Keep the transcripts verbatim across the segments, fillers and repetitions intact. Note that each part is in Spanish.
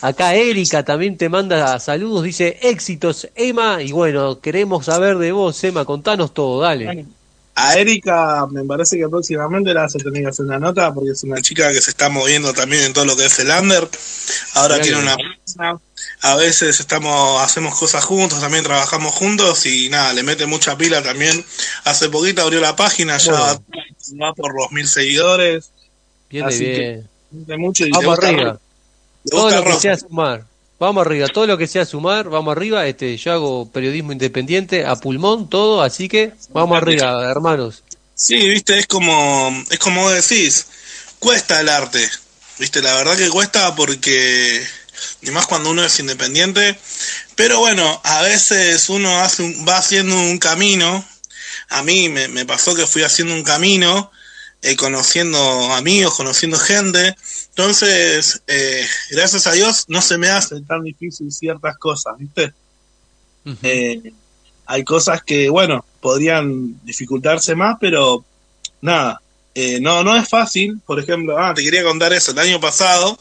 Acá Erika también te manda saludos, dice éxitos, Emma, y bueno, queremos saber de vos, Emma, contanos todo, dale. Bueno, a Erika me parece que próximamente la vas a tener que hacer una nota porque es una chica que se está moviendo también en todo lo que es el under. Ahora Mirá que tiene una bien. empresa. A veces estamos, hacemos cosas juntos, también trabajamos juntos y nada, le mete mucha pila también. Hace poquito abrió la página, ya va, Bueno, va por los mil seguidores, viene así que bien. de mucho y le Vamos gusta rock. arriba. Le Todo gusta lo que rock. sea sumar. Vamos arriba, todo lo que sea sumar, vamos arriba. Este, yo hago periodismo independiente a pulmón, todo, así que vamos arriba, hermanos. Sí, viste, es como, es como vos decís, cuesta el arte, viste, la verdad que cuesta porque, y más cuando uno es independiente, pero bueno, a veces uno hace un, va haciendo un camino, a mí me, me pasó que fui haciendo un camino, eh, conociendo amigos, conociendo gente, entonces, eh, gracias a Dios no se me hace tan difícil ciertas cosas, viste. Ujú. Eh, Hay cosas que, bueno, podrían dificultarse más, pero nada, eh, no, no es fácil. Por ejemplo, ah, te quería contar eso. El año pasado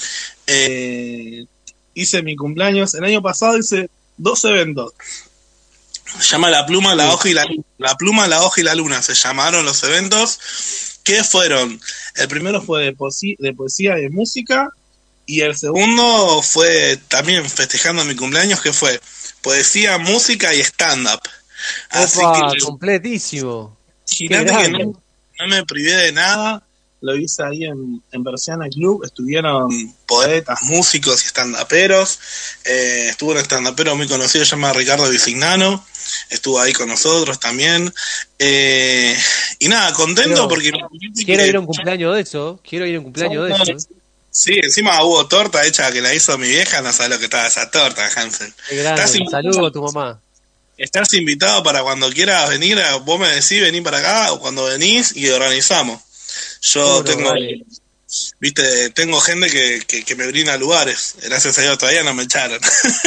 eh, hice mi cumpleaños. El año pasado hice dos eventos. Se llama La Pluma, la Sí. Hoja y la La Pluma, la Hoja y la Luna. Se llamaron los eventos que fueron. El primero fue de, poesía, de poesía y de música. Y el segundo fue también festejando mi cumpleaños, que fue poesía, música y stand-up. Así que Opa, completísimo. Qué imagínate que no, grande. no me privé de nada. Lo hice ahí en, en Persiana Club. Estuvieron poetas, músicos y estandaperos. Eh, estuvo un estandapero muy conocido llamado Ricardo Bisignano. Estuvo ahí con nosotros también. Eh, y nada, contento Quiero, porque quiero ir que a un cumpleaños de eso. Quiero ir a un cumpleaños de eso. ¿Eh? sí, encima hubo torta hecha que la hizo mi vieja, no sabes lo que estaba esa torta, Hansen. Qué Estás grande. Saludo invitado, a tu mamá. estás invitado para cuando quieras venir, vos me decís, vení para acá, o cuando venís y organizamos. ¿Cómo Yo no? tengo, Dale. viste, tengo gente que, que, que me brinda lugares. Gracias a Dios todavía no me echaron.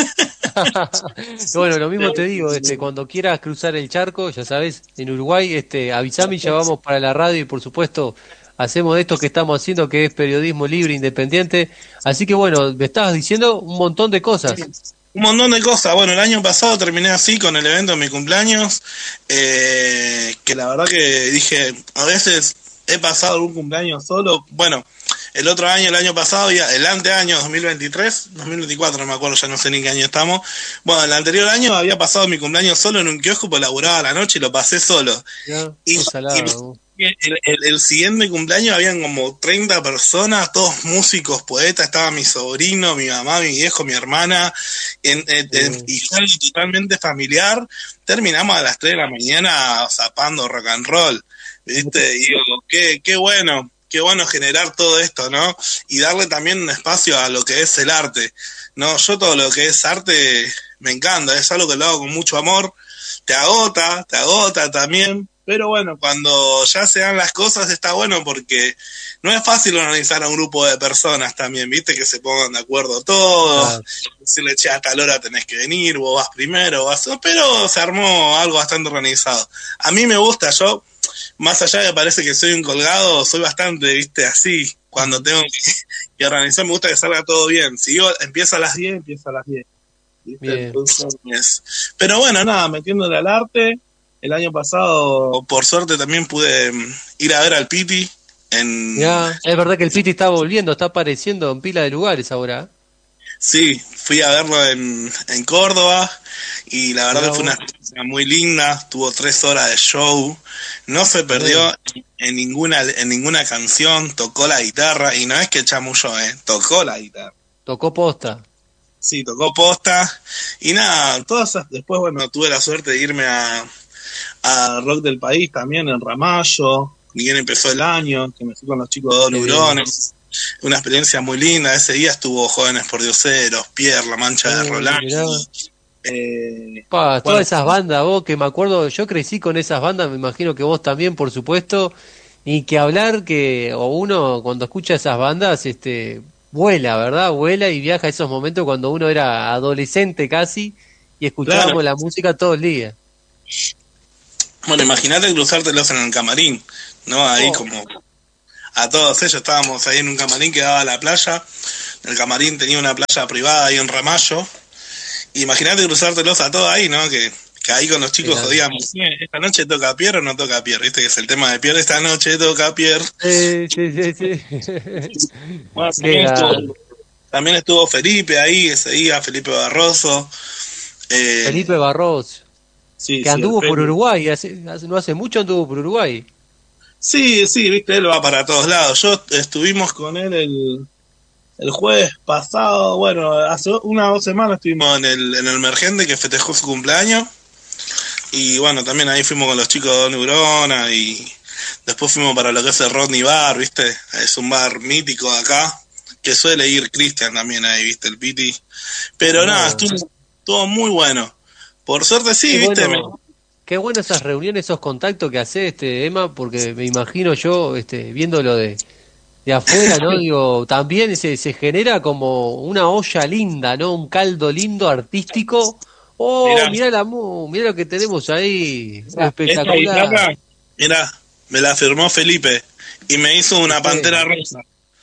Bueno, lo mismo te digo, este, cuando quieras cruzar el charco, ya sabes, en Uruguay, este, avísame y ya vamos para la radio y por supuesto hacemos esto que estamos haciendo, que es periodismo libre, independiente. Así que bueno, me estabas diciendo un montón de cosas. Un montón de cosas. Bueno, el año pasado terminé así con el evento de mi cumpleaños, eh, que la verdad que dije, a veces he pasado algún cumpleaños solo. Bueno, el otro año, el año pasado, ya, el anteaño, dos mil veintitrés, dos mil veinticuatro, no me acuerdo, ya no sé ni qué año estamos. Bueno, el anterior año había pasado mi cumpleaños solo en un kiosco, pues laburaba a la noche y lo pasé solo. Ya, Y, qué y salado. el, el, el siguiente cumpleaños habían como treinta personas, todos músicos, poetas, estaba mi sobrino, mi mamá, mi viejo, mi hermana, en, en, en, Eh, y fue algo totalmente familiar. Terminamos a las tres de la mañana zapando rock and roll, ¿viste? Y digo, qué, qué bueno, qué bueno generar todo esto, ¿no? Y darle también un espacio a lo que es el arte, ¿no? Yo todo lo que es arte me encanta, es algo que lo hago con mucho amor, te agota, te agota también, pero bueno, cuando ya se dan las cosas está bueno porque no es fácil organizar a un grupo de personas también, viste, que se pongan de acuerdo todos, ah, decirle, che, a tal hora tenés que venir, vos vas primero, vas... pero se armó algo bastante organizado. A mí me gusta, yo, más allá de que parece que soy un colgado, soy bastante, viste, así, cuando tengo que, que organizar, me gusta que salga todo bien. Si yo empiezo a las diez, empiezo a las diez. ¿Viste? bien. Entonces, pero bueno, nada, metiéndole al arte. El año pasado, por suerte, también pude mm, ir a ver al Piti en... Ya, es verdad que el Piti está volviendo, está apareciendo en pila de lugares ahora. ¿Eh? Sí, fui a verlo en, en Córdoba y la verdad Mirá que fue una vos. experiencia muy linda, tuvo tres horas de show, no se Bien. perdió en ninguna, en ninguna canción, tocó la guitarra y no es que chamulló, eh, tocó la guitarra. Tocó posta. Sí, tocó posta y nada, todas esas, después bueno, tuve la suerte de irme a, a Rock del País también en Ramallo, ni bien empezó el año, que me fui con los chicos de Dos Qué bien. Neurones, una experiencia muy linda, ese día estuvo Jóvenes por Dioseros, Pierre, La Mancha de Uh, Roland, mirá. eh, Pa, bueno, todas esas bandas, vos que me acuerdo, yo crecí con esas bandas, me imagino que vos también, por supuesto, y que hablar que, o uno cuando escucha esas bandas, este, vuela, ¿verdad? Vuela y viaja a esos momentos cuando uno era adolescente casi y claro, escuchábamos la música todo el día. bueno, imagínate cruzártelos en el camarín, ¿no? Ahí Oh, como a todos ellos estábamos ahí en un camarín que daba a la playa, el camarín tenía una playa privada ahí en Ramallo. Imagínate cruzártelos a todos ahí, ¿no? Que, que ahí con los chicos claro. jodíamos, esta noche toca Pierre o no toca Pierre, ¿viste? Que es el tema de Pierre, esta noche toca Pierre. Sí, sí, sí, sí. Bueno, también estuvo, también estuvo Felipe ahí ese día, Felipe Barroso. Eh, Felipe Barroso. Sí, que sí, anduvo por Uruguay, hace, hace, no hace mucho anduvo por Uruguay. Sí, sí, viste, él va para todos lados. Yo estuvimos con él el, el jueves pasado, bueno, hace una o dos semanas estuvimos en el, en el Mergente que festejó su cumpleaños. Y bueno, también ahí fuimos con los chicos de Dos Neuronas y después fuimos para lo que es el Rodney Bar, viste, es un bar mítico de acá, que suele ir Cristian también ahí, viste, el Piti. Pero no, nada, estuvo, estuvo muy bueno. Por suerte sí, qué viste. Bueno, me... Qué bueno esas reuniones, esos contactos que hace este Emma, porque me imagino yo, este, viéndolo de, de afuera, ¿no? Digo, también se, se genera como una olla linda, ¿no? Un caldo lindo, artístico. Oh, mirá, mirá, la, mirá lo que tenemos ahí, mirá, espectacular. Mirá, me la firmó Felipe y me hizo una pantera rosa.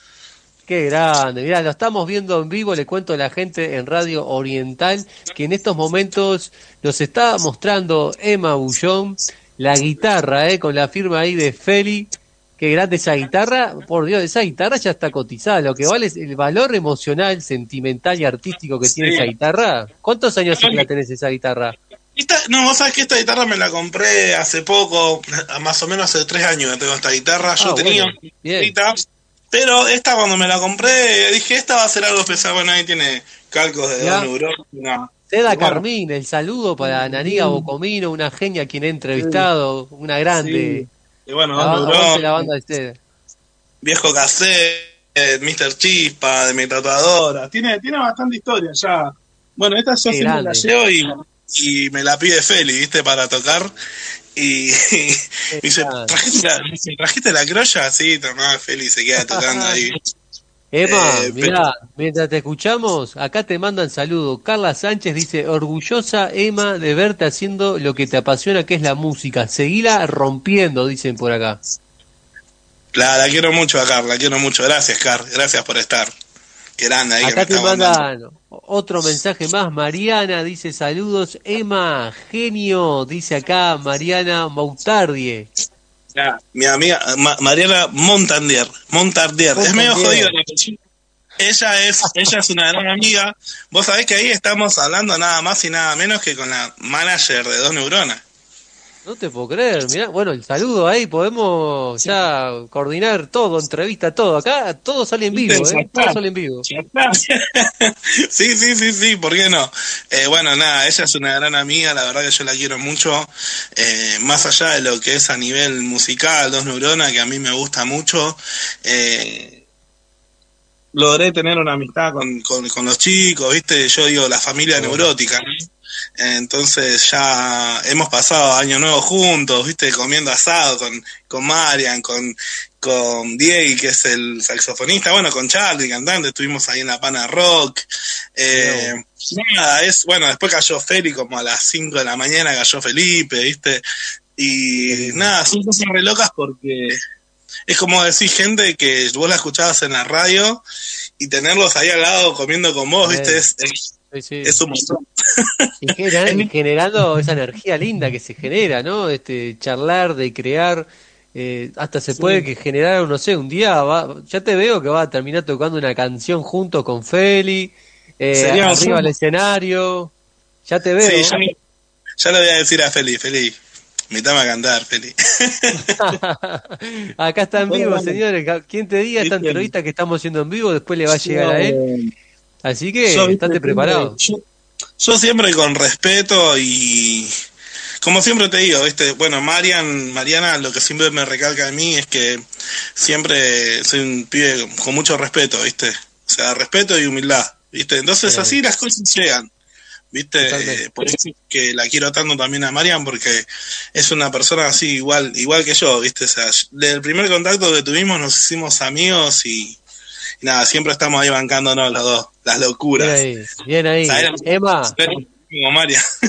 Qué grande, mirá, lo estamos viendo en vivo, le cuento a la gente en Radio Oriental que en estos momentos nos está mostrando Emma Bullón, la guitarra, eh, con la firma ahí de Feli. Qué grande esa guitarra, por Dios, esa guitarra ya está cotizada, lo que vale es el valor emocional, sentimental y artístico que sí. tiene esa guitarra. ¿Cuántos años hace que la tenés esa guitarra? Esta, no, vos sabés que esta guitarra me la compré hace poco, más o menos hace tres años que tengo esta guitarra, yo ah, tenía bueno, bien. Pero esta cuando me la compré, dije, esta va a ser algo especial. Bueno, ahí tiene calcos de Dos Neuronas. Seda Carmín, el saludo para Naniga Bocomino, una genia a quien he entrevistado, una grande. Sí. Y bueno, la, Dos la banda de Seda. Viejo cassette, mister Chispa, de mi tatuadora. Tiene, tiene bastante historia ya. Bueno, esta yo Qué siempre grande. la llevo y, y me la pide Feli, ¿viste? Para tocar. Y, y me dice, ¿trajiste la, ¿trajiste la crolla? Sí, tomá, Feli se queda tocando ahí. Emma, eh, mirá, pero... mientras te escuchamos, acá te mandan saludos. Carla Sánchez dice, orgullosa Emma de verte haciendo lo que te apasiona, que es la música. Seguila rompiendo, dicen por acá. La, la quiero mucho a Carla, la quiero mucho. Gracias, Car, gracias por estar. Qué grande ahí. Acá que me te mandan otro mensaje más. Mariana dice saludos. Emma, genio, dice acá Mariana Moutardie. Ya, mi amiga Ma- Mariana Montandier. Montardier. Es medio jodido la persona. Ella es, ella es una gran amiga. Vos sabés que ahí estamos hablando nada más y nada menos que con la manager de Dos Neuronas. No te puedo creer, mirá, bueno, el saludo ahí, podemos ya coordinar todo, entrevista, todo, acá todo sale en vivo, ¿eh? Todo sale en vivo. Sí, sí, sí, sí, ¿por qué no? Eh, bueno, nada, ella es una gran amiga, la verdad que yo la quiero mucho, eh, más allá de lo que es a nivel musical, Dos Neuronas, que a mí me gusta mucho, eh, logré tener una amistad con, con, con los chicos, ¿viste? Yo digo, la familia bueno. neurótica, ¿no? Entonces ya hemos pasado año nuevo juntos, viste, comiendo asado con, con Marian, con, con Diego, que es el saxofonista, bueno, con Charlie, cantante, estuvimos ahí en la Pana Rock. Eh, no. Nada, es, bueno, después cayó Feli como a las cinco de la mañana, cayó Felipe, viste, y sí. Nada, son cosas re locas porque es como decir gente que vos la escuchabas en la radio y tenerlos ahí al lado comiendo con vos, sí. Viste, es... es Sí, sí. Es un montón. Y generando, generando esa energía linda que se genera, ¿no? Este charlar, de crear, eh, hasta se sí. puede que generar, no sé, un día va, ya te veo que va a terminar tocando una canción junto con Feli, eh, arriba razón? al escenario, ya te veo. Sí, ya, ya le voy a decir a Feli, Feli, invítame a cantar, Feli. Acá está en vivo, bueno, señores. Quien te diga esta entrevista que estamos haciendo en vivo, después le va a llegar a él. Así que yo, estate preparado. Yo, yo siempre con respeto y como siempre te digo, ¿viste? Bueno, Marian, Mariana, lo que siempre me recalca de mí es que siempre soy un pibe con mucho respeto, ¿viste? O sea, respeto y humildad, ¿viste? Entonces sí. así las cosas llegan, ¿viste? Eh, por eso es que la quiero tanto también a Marian, porque es una persona así igual, igual que yo, ¿viste? O sea, desde el primer contacto que tuvimos nos hicimos amigos y nada, siempre estamos ahí bancándonos los dos, las locuras. Bien ahí, bien ahí. Emma, como María.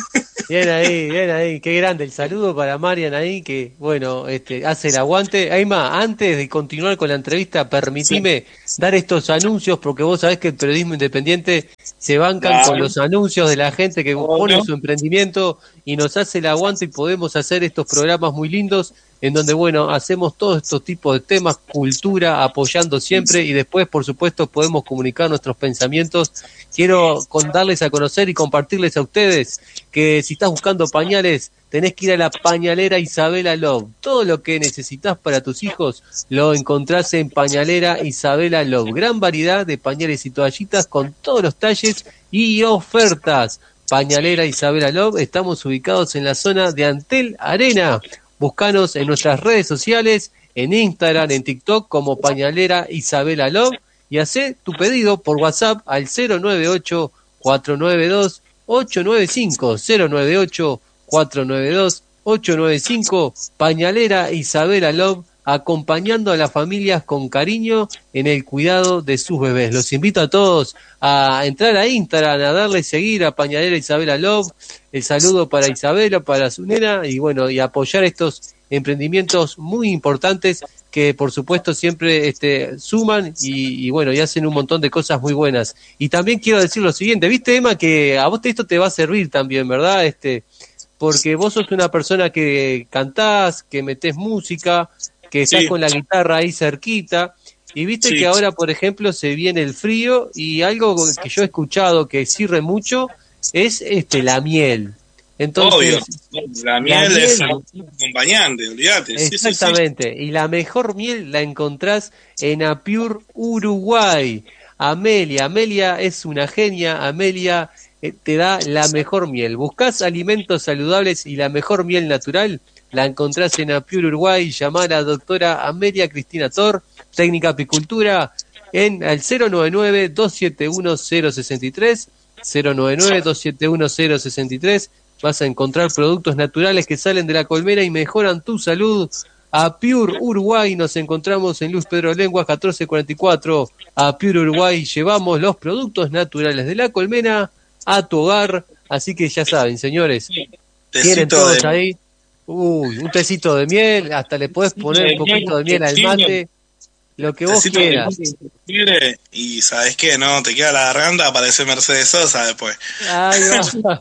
Bien ahí, bien ahí, qué grande. El saludo para Marian ahí, que bueno, este, hace el aguante. Aima, antes de continuar con la entrevista, Sí. permitime dar estos anuncios, porque vos sabés que el periodismo independiente se bancan con Dale. los anuncios de la gente que pone Obvio. su emprendimiento y nos hace el aguante y podemos hacer estos programas muy lindos en donde, bueno, hacemos todos estos tipos de temas, cultura, apoyando siempre y después, por supuesto, podemos comunicar nuestros pensamientos. Quiero con- darles a conocer y compartirles a ustedes que si estás buscando pañales, tenés que ir a la pañalera Isabela Love. Todo lo que necesitas para tus hijos lo encontrás en Pañalera Isabela Love. Gran variedad de pañales y toallitas con todos los talles y ofertas. Pañalera Isabela Love, estamos ubicados en la zona de Antel Arena. Búscanos en nuestras redes sociales, en Instagram, en TikTok como Pañalera Isabela Love y hacé tu pedido por WhatsApp al cero nueve ocho, cuatro nueve dos, ocho nueve cinco, cero nueve ocho, cuatro nueve dos, ocho nueve cinco. Pañalera Isabela Love, acompañando a las familias con cariño en el cuidado de sus bebés. Los invito a todos a entrar a Instagram, a darle seguir a Pañalera Isabela Love. El saludo para Isabela, para su nena y bueno, y apoyar estos emprendimientos muy importantes que por supuesto siempre este, suman y, y bueno, y hacen un montón de cosas muy buenas. Y también quiero decir lo siguiente, viste Emma, que a vos esto te va a servir también, ¿verdad? Este, porque vos sos una persona que cantás, que metés música, que estás Sí, con la guitarra ahí cerquita, y viste que sí. ahora, por ejemplo, se viene el frío y algo que yo he escuchado que sirve mucho es este la miel. Obvio. Entonces, La la miel es miel, acompañante, olvídate. Sí, sí, sí. exactamente, y la mejor miel la encontrás en Apure Uruguay. Amelia, Amelia es una genia, Amelia eh, te da la mejor miel. ¿Buscás alimentos saludables y la mejor miel natural? La encontrás en Apure Uruguay. Llamá a la doctora Amelia Cristina Tor, técnica apicultura, en el cero nueve nueve, dos siete uno, cero seis tres, cero nueve nueve, dos siete uno, cero seis tres. Vas a encontrar productos naturales que salen de la colmena y mejoran tu salud. A Pure Uruguay nos encontramos en Luz Pedro Lenguas catorce cuarenta y cuatro. A Pure Uruguay llevamos los productos naturales de la colmena a tu hogar. Así que ya saben, señores, tienen Tecito todos de, ahí. Uy, un tecito de miel, hasta le podés poner un de poquito de miel al miel, mate, lo que vos tecito de quieras. miel que quiere, y ¿sabes qué? No, te queda la garganta, parece Mercedes Sosa después. Ahí va.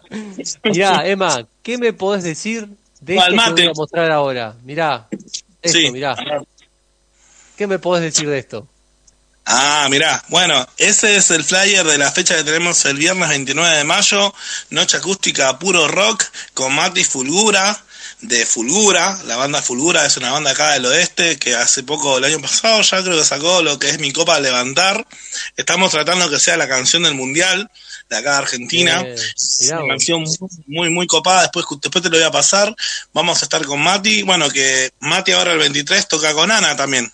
Mirá, Emma, ¿qué me podés decir de O al esto que voy mate. a mostrar ahora? Mirá, esto, Sí. mirá. ¿Qué me podés decir de esto? Ah, mirá, bueno, ese es el flyer de la fecha que tenemos el viernes veintinueve de mayo, noche acústica puro rock, con Mati Fulgura, de Fulgura, la banda Fulgura es una banda acá del oeste, que hace poco, el año pasado ya creo que sacó lo que es Mi Copa al Levantar, estamos tratando que sea la canción del Mundial, de acá de Argentina, Bien, es mirá una vos. canción muy, muy, muy copada, después, después te lo voy a pasar, vamos a estar con Mati, bueno, que Mati ahora el veintitrés toca con Ana también,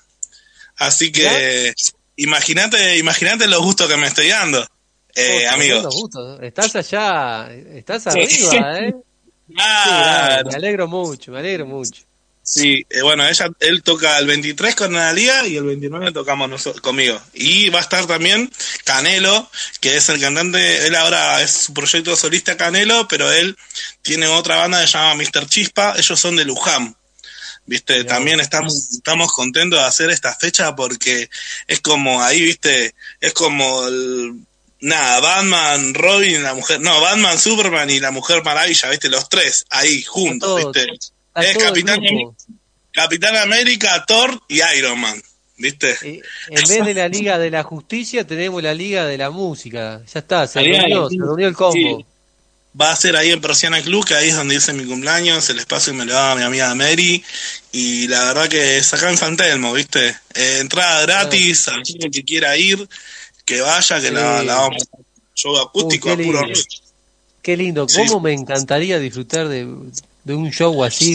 así Mirá, que... Imagínate, imagínate los gustos que me estoy dando, eh, oh, amigo. tremendos gustos. Estás allá, estás Sí. arriba, ¿eh? Qué grande, Claro. me alegro mucho, me alegro mucho. Sí, eh, bueno, ella, él toca el veintitrés con Analia y el veintinueve tocamos nosotros, conmigo. Y va a estar también Canelo, que es el cantante, él ahora es su proyecto solista Canelo, pero él tiene otra banda que se llama míster Chispa, ellos son de Luján. Viste, Mirá también vos. estamos, estamos contentos de hacer esta fecha porque es como ahí, viste, es como el, nada, Batman, Robin, la mujer, no, Batman, Superman y la Mujer Maravilla, viste, los tres ahí Está juntos, todo, viste. está Es todo el Capitán, grupo. Capitán América, Thor y Iron Man, viste. Eh, en vez de la Liga de la Justicia, tenemos la Liga de la Música. Ya está, se Ahí, ahí, reunió, se reunió el combo. sí. Va a ser ahí en Persiana Club, que ahí es donde hice mi cumpleaños, el espacio me lo daba mi amiga Mary, y la verdad que es acá en San Telmo, ¿viste? Eh, entrada Ah, gratis, a quien que quiera ir, que vaya, que la, la sí. vamos a show Uy, acústico qué a puro lindo. rock. Qué lindo, Sí, cómo me encantaría disfrutar de, de un show así,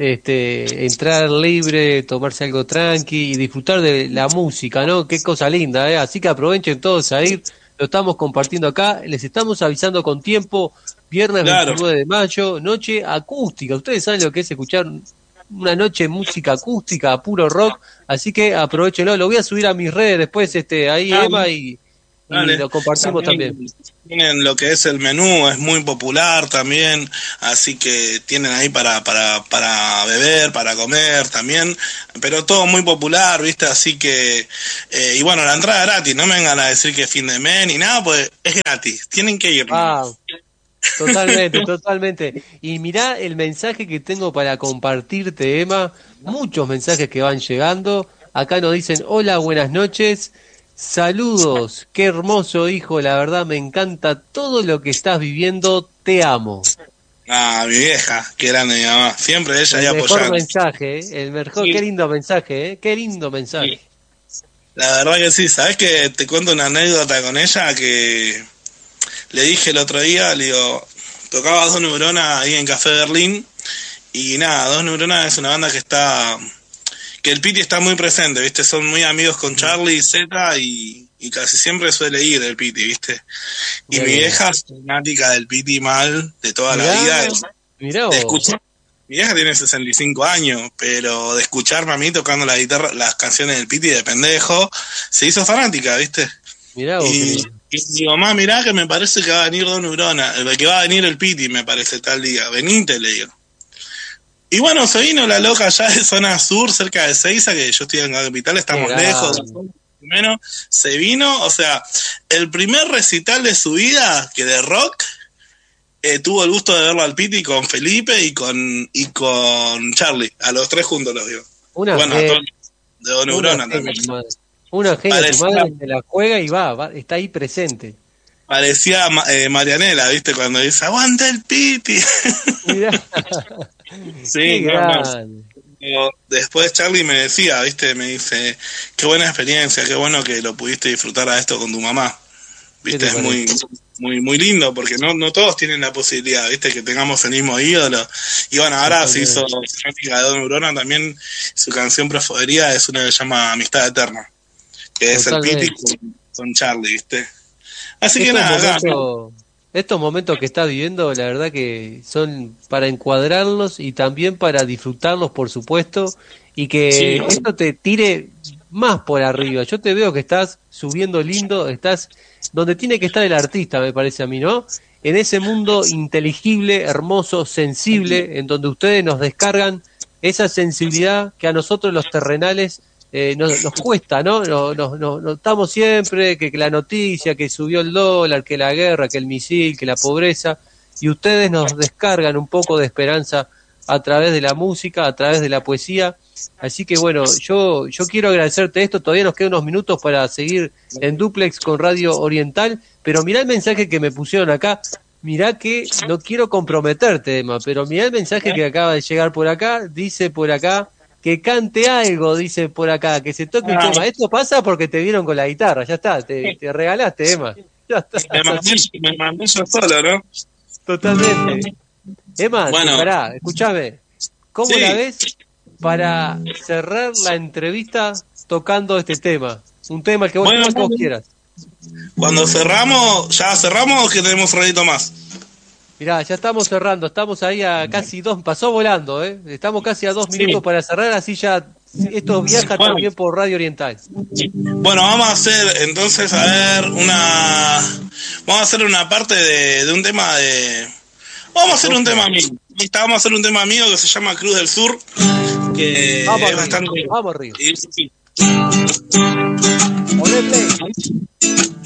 este, entrar libre, tomarse algo tranqui y disfrutar de la música, ¿no? Qué cosa linda, ¿eh? Así que aprovechen todos a ir, lo estamos compartiendo acá, les estamos avisando con tiempo, viernes claro. veintinueve de mayo, noche acústica, ustedes saben lo que es escuchar una noche de música acústica, puro rock, así que aprovechenlo, lo voy a subir a mis redes después, este, ahí Ah, Emma y y Dale. lo compartimos También también. tienen lo que es el menú, es muy popular también, así que tienen ahí para, para, para beber, para comer también, pero todo muy popular, ¿viste? Así que, eh, y bueno, la entrada es gratis, no me vengan a decir que es fin de mes ni nada, pues es gratis, tienen que ir Ah, nomás. totalmente, totalmente. Y mirá el mensaje que tengo para compartirte, Emma. Muchos mensajes que van llegando. Acá nos dicen, hola, buenas noches. Saludos, qué hermoso hijo, la verdad me encanta todo lo que estás viviendo, te amo. Ah, mi vieja, qué grande mi mamá, siempre ella El ahí mejor apoyando. mensaje, ¿eh? El mejor, qué Sí, lindo mensaje, ¿eh? Qué lindo sí. mensaje. La verdad que sí, ¿sabes que te cuento una anécdota con ella que le dije el otro día? Le digo, tocaba Dos Neuronas ahí en Café Berlín. Y nada, Dos Neuronas es una banda que está, que el Piti está muy presente, ¿viste? Son muy amigos con Charlie y Z y, y casi siempre suele ir el Piti, ¿viste? Y Mirá mi qué bien. vieja es fanática del Piti mal de toda la vida, Mirá, de, mirá de vos, escuchar. Mi vieja tiene sesenta y cinco años, pero de escucharme a mí tocando la guitarra, las canciones del Piti de pendejo, se hizo fanática, ¿viste? mirá vos, qué Y, lindo. y digo, mamá, mirá que me parece que va a venir Dos Neuronas, eh, que va a venir el Piti, me parece tal día, venite, le digo. Y bueno, se vino la loca allá de zona sur, cerca de Seiza, que yo estoy en la capital, Qué estamos lejos, grande. menos, se vino, o sea, el primer recital de su vida, que de rock, eh, tuvo el gusto de verlo al Piti con Felipe y con y con Charlie, a los tres juntos los vio. Una Bueno, a genia, todos de Dos una Neuronas genia también. tu madre. Una genia, tu Parecía, madre se la juega y va, va, está ahí presente. parecía eh, Marianela, ¿viste? Cuando dice, aguanta el Piti. Mirá, Sí, qué no, no. grande. Pero después Charlie me decía, ¿viste? Me dice, qué buena experiencia, qué bueno que lo pudiste disfrutar a esto con tu mamá. ¿Qué ¿Viste? te Es parece? muy muy muy lindo porque no no todos tienen la posibilidad, ¿viste? Que tengamos el mismo ídolo. Y bueno, ahora se hizo Totalmente. fanática de Don Neurona también, su canción preferida es una que se llama Amistad Eterna, que es el Piti Totalmente. con, con Charlie, ¿viste? Así que Estos nada, acá, momentos, estos momentos que estás viviendo, la verdad que son para encuadrarlos y también para disfrutarlos, por supuesto, y sí, que esto te tire más por arriba. Yo te veo que estás subiendo lindo, estás donde tiene que estar el artista, me parece a mí, ¿no? En ese mundo inteligible, hermoso, sensible, en donde ustedes nos descargan esa sensibilidad que a nosotros los terrenales eh, nos, nos cuesta, ¿no? Nos, nos, nos, nos estamos siempre que, que la noticia, que subió el dólar, que la guerra, que el misil, que la pobreza, y ustedes nos descargan un poco de esperanza a través de la música, a través de la poesía. Así que bueno, yo, yo quiero agradecerte esto, todavía nos quedan unos minutos para seguir en Duplex con Radio Oriental, pero mirá el mensaje que me pusieron acá, mirá que no quiero comprometerte, Emma, pero mirá el mensaje que acaba de llegar por acá, dice por acá, que cante algo, dice por acá, que se toque un ah, tema. Esto pasa porque te vieron con la guitarra, ya está, te, te regalaste, Emma. Ya está, me mandé, así, me mandé yo solo, ¿no? totalmente. Emma, te, Bueno, pará, escúchame, ¿cómo la sí, ves para cerrar la entrevista tocando este tema? Un tema que vos, el bueno, tema que vos quieras. cuando cerramos, ¿ya cerramos o que tenemos un ratito más? Mirá, ya estamos cerrando, estamos ahí a casi dos, pasó volando, ¿eh? Estamos casi a dos minutos Sí. para cerrar, así ya esto viaja Bueno, también por Radio Oriental. bueno, vamos a hacer entonces, a ver, una... Vamos a hacer una parte de, de un tema de... Vamos a hacer un tema mío. Ahorita Vamos a hacer un tema mío que se llama Cruz del Sur, que Vamos es arriba, bastante... vamos arriba. y- sí. Poné play.